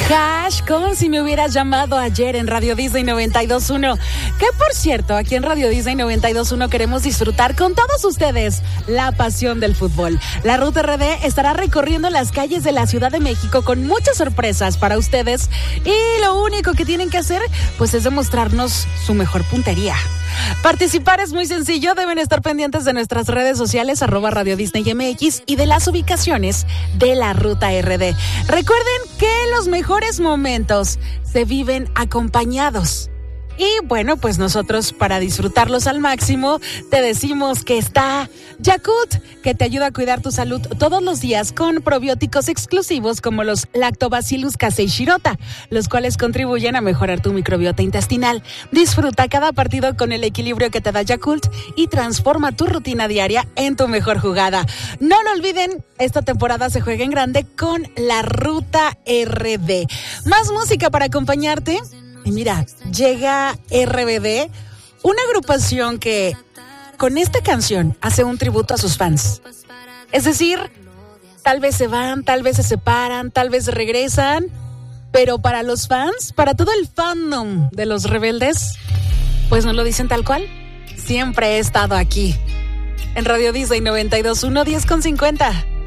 Hash con Si me hubieras llamado ayer en Radio Disney 92.1. Que por cierto, aquí en Radio Disney 92.1 queremos disfrutar con todos ustedes la pasión del fútbol. La Ruta RD estará recorriendo las calles de la Ciudad de México con muchas sorpresas para ustedes. Y lo único que tienen que hacer, pues es demostrarnos su mejor puntería. Participar es muy sencillo, deben estar pendientes de nuestras redes sociales @Radio Disney MX y de las ubicaciones de la Ruta RD. Recuerden que los mejores momentos se viven acompañados. Y bueno, pues nosotros para disfrutarlos al máximo te decimos que está Yakult, que te ayuda a cuidar tu salud todos los días con probióticos exclusivos como los Lactobacillus casei shirota, los cuales contribuyen a mejorar tu microbiota intestinal. Disfruta cada partido con el equilibrio que te da Yakult y transforma tu rutina diaria en tu mejor jugada. No lo olviden, esta temporada se juega en grande con la Ruta RD. Más música para acompañarte. Y mira, llega RBD, una agrupación que con esta canción hace un tributo a sus fans. Es decir, tal vez se van, tal vez se separan, tal vez regresan, pero para los fans, para todo el fandom de Los Rebeldes, pues nos lo dicen tal cual. Siempre he estado aquí, en Radio Disney 92.1, 10:50.